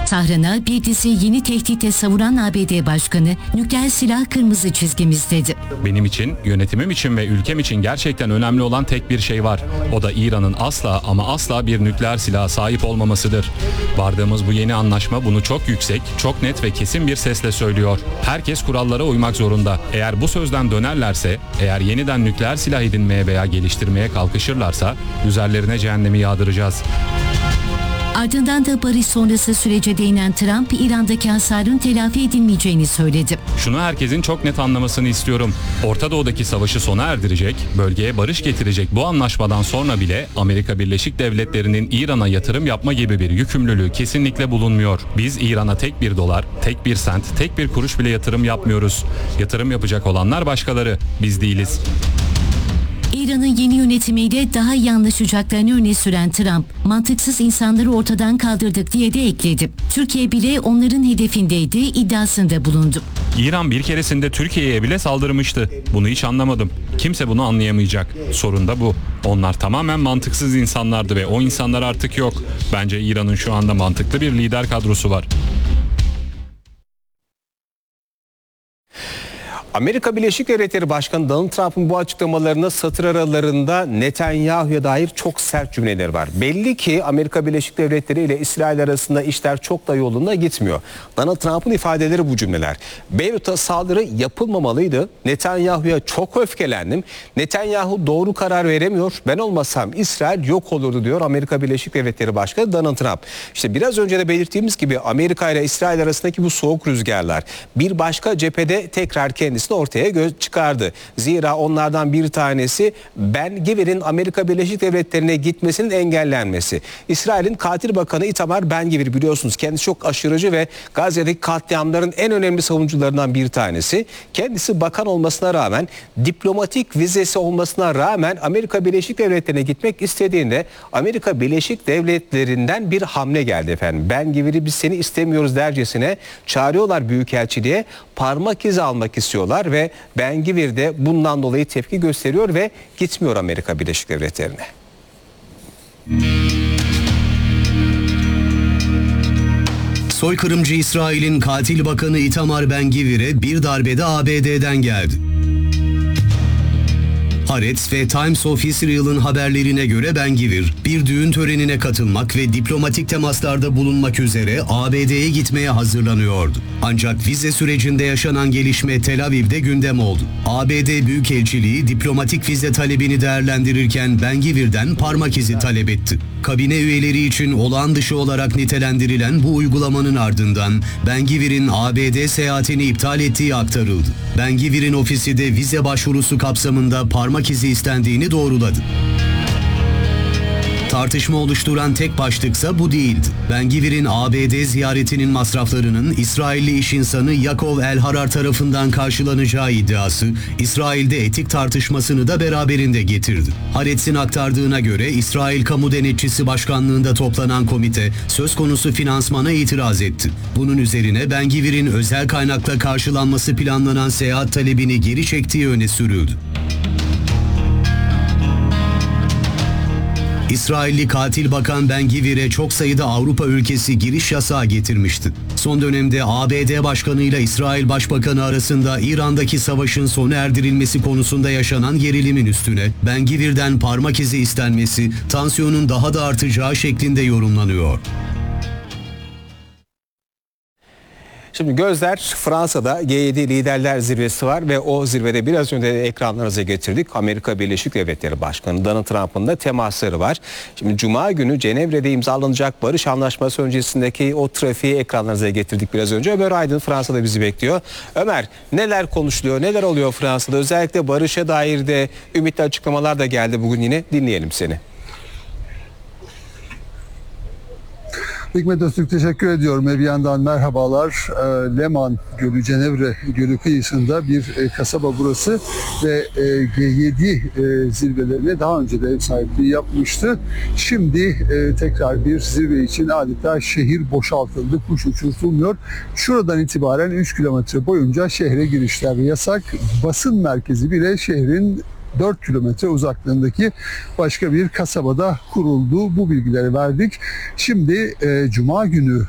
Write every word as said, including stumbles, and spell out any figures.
Tahran'a bir dizi yeni tehditle savuran A B D Başkanı, nükleer silah kırmızı çizgimiz dedi. Benim için, yönetimim için ve ülkem için gerçekten önemli olan tek bir şey var. O da İran'ın asla ama asla bir nükleer silaha sahip olmamasıdır. Vardığımız bu yeni anlaşma bunu çok yüksek, çok net ve kesin bir sesle söylüyor. Herkes kurallara uymak zorunda. Eğer bu sözden dönerlerse, eğer yeniden nükleer silah edinmeye veya geliştirmeye kalkışırlarsa üzerlerine cehennemi yağdıracağız. Ardından da barış sonrası sürece değinen Trump, İran'daki hasarın telafi edilmeyeceğini söyledi. Şunu herkesin çok net anlamasını istiyorum. Orta Doğu'daki savaşı sona erdirecek, bölgeye barış getirecek bu anlaşmadan sonra bile Amerika Birleşik Devletleri'nin İran'a yatırım yapma gibi bir yükümlülüğü kesinlikle bulunmuyor. Biz İran'a tek bir dolar, tek bir sent, tek bir kuruş bile yatırım yapmıyoruz. Yatırım yapacak olanlar başkaları, biz değiliz. İran'ın yeni yönetimiyle daha iyi anlaşacaklarını öne süren Trump, mantıksız insanları ortadan kaldırdık diye de ekledi. Türkiye bile onların hedefindeydi iddiasında bulundu. İran bir keresinde Türkiye'ye bile saldırmıştı. Bunu hiç anlamadım. Kimse bunu anlayamayacak. Sorun da bu. Onlar tamamen mantıksız insanlardı ve o insanlar artık yok. Bence İran'ın şu anda mantıklı bir lider kadrosu var. Amerika Birleşik Devletleri Başkanı Donald Trump'ın bu açıklamalarında satır aralarında Netanyahu'ya dair çok sert cümleler var. Belli ki Amerika Birleşik Devletleri ile İsrail arasında işler çok da yolunda gitmiyor. Donald Trump'ın ifadeleri bu cümleler. Beyrut'a saldırı yapılmamalıydı. Netanyahu'ya çok öfkelendim. Netanyahu doğru karar veremiyor. Ben olmasam İsrail yok olurdu diyor Amerika Birleşik Devletleri Başkanı Donald Trump. İşte biraz önce de belirttiğimiz gibi Amerika ile İsrail arasındaki bu soğuk rüzgarlar bir başka cephede tekrar kendisi ortaya göz çıkardı. Zira onlardan bir tanesi Ben Gvir'in Amerika Birleşik Devletleri'ne gitmesinin engellenmesi. İsrail'in katil bakanı Itamar Ben Gvir, biliyorsunuz kendisi çok aşırıcı ve Gazze'deki katliamların en önemli savunucularından bir tanesi. Kendisi bakan olmasına rağmen, diplomatik vizesi olmasına rağmen Amerika Birleşik Devletleri'ne gitmek istediğinde Amerika Birleşik Devletleri'nden bir hamle geldi efendim. Ben Gvir'i biz seni istemiyoruz dercesine çağırıyorlar büyükelçiliğe, parmak izi almak istiyorlar ve Ben Gvir de bundan dolayı tepki gösteriyor ve gitmiyor Amerika Birleşik Devletleri'ne. Soykırımcı İsrail'in katil bakanı Itamar Ben Gvir'e bir darbede A B D'den geldi. Haaretz ve Times of Israel'ın haberlerine göre Ben Gvir, bir düğün törenine katılmak ve diplomatik temaslarda bulunmak üzere A B D'ye gitmeye hazırlanıyordu. Ancak vize sürecinde yaşanan gelişme Tel Aviv'de gündem oldu. A B D Büyükelçiliği diplomatik vize talebini değerlendirirken Ben Gvir'den parmak izi talep etti. Kabine üyeleri için olağan dışı olarak nitelendirilen bu uygulamanın ardından Ben Gvir'in A B D seyahatini iptal ettiği aktarıldı. Ben Gvir'in ofisi de vize başvurusu kapsamında parmak izi istendiğini doğruladı. Tartışma oluşturan tek başlıksa bu değildi. Ben Gvir'in A B D ziyaretinin masraflarının İsrailli iş insanı Yakov El-Harar tarafından karşılanacağı iddiası, İsrail'de etik tartışmasını da beraberinde getirdi. Haaretz'in aktardığına göre İsrail Kamu Denetçisi Başkanlığı'nda toplanan komite söz konusu finansmana itiraz etti. Bunun üzerine Ben Gvir'in özel kaynakla karşılanması planlanan seyahat talebini geri çektiği öne sürüldü. İsrailli katil bakan Ben Gvir'e çok sayıda Avrupa ülkesi giriş yasağı getirmişti. Son dönemde A B D Başkanı ile İsrail Başbakanı arasında İran'daki savaşın sona erdirilmesi konusunda yaşanan gerilimin üstüne Ben Gvir'den parmak izi istenmesi tansiyonun daha da artacağı şeklinde yorumlanıyor. Şimdi gözler Fransa'da G yedi Liderler Zirvesi var ve o zirvede biraz önce de ekranlarınıza getirdik. Amerika Birleşik Devletleri Başkanı Donald Trump'ın da temasları var. Şimdi Cuma günü Cenevre'de imzalanacak barış anlaşması öncesindeki o trafiği ekranlarınıza getirdik biraz önce. Ömer Aydın Fransa'da bizi bekliyor. Ömer, neler konuşuluyor, neler oluyor Fransa'da? Özellikle barışa dair de ümitli açıklamalar da geldi bugün, yine dinleyelim seni. Hikmet Öztürk, teşekkür ediyorum. Bir yandan merhabalar. Leman Gölü, Cenevre Gölü kıyısında bir kasaba burası ve G yedi zirvelerine daha önce de ev sahipliği yapmıştı. Şimdi tekrar bir zirve için adeta şehir boşaltıldı, kuş uçurtulmuyor. Şuradan itibaren üç kilometre boyunca şehre girişler yasak. Basın merkezi bile şehrin dört kilometre uzaklığındaki başka bir kasabada kuruldu. Bu bilgileri verdik. Şimdi e, Cuma günü